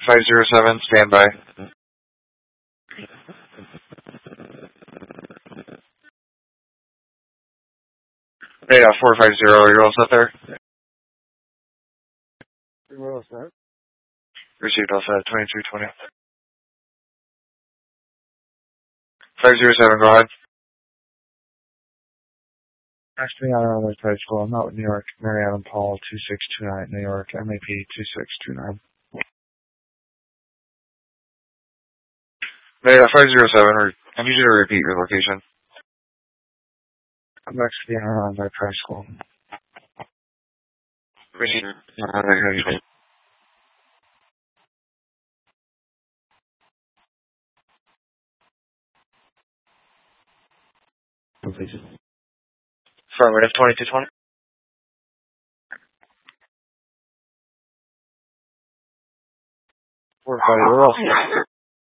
507, standby. Hey, 450, you're all set there? We're all set. Received all set, 2220. 507, go ahead. Actually, I don't know high school. I'm not with New York. Mary Adam Paul, 2629, New York, MAP 2629. Hey, 507, I need you to repeat your location. I'm actually around high school. Received. Completed. Affirmative, 2220. We're all set.